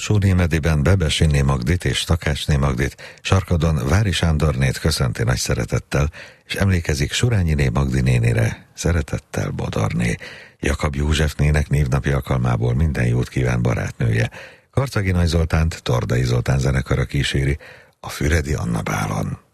Alsó Némediben Bebesiné Magdit és Takácsné Magdit, Sarkadon Vári Sándornét köszönti nagy szeretettel, és emlékezik Surányiné Magdi nénire, szeretettel Bodorné. Jakab Józsefnének névnapi alkalmából minden jót kíván barátnője. Karcagi Nagy Zoltánt Tordai Zoltán zenekara kíséri a Füredi Anna bálon.